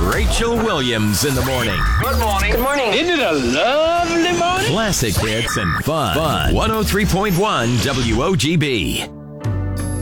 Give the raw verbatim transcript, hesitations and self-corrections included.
Rachel Williams in the morning. Good morning. Good morning. Isn't it a lovely morning? Classic hits and fun. Fun. one oh three point one W O G B.